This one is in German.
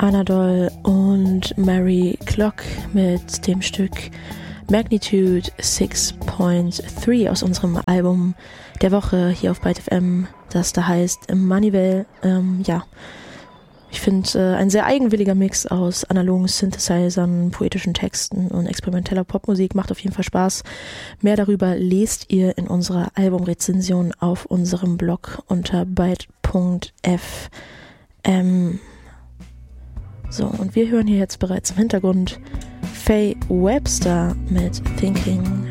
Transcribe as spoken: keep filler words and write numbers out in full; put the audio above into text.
Anadol und Mary Clock mit dem Stück Magnitude six point three aus unserem Album der Woche hier auf Byte F M, das da heißt Manuel. Ähm, ja, ich finde äh, ein sehr eigenwilliger Mix aus analogen Synthesizern, poetischen Texten und experimenteller Popmusik. Macht auf jeden Fall Spaß. Mehr darüber lest ihr in unserer Albumrezension auf unserem Blog unter byte punkt f m. So, und wir hören hier jetzt bereits im Hintergrund Faye Webster mit Thinking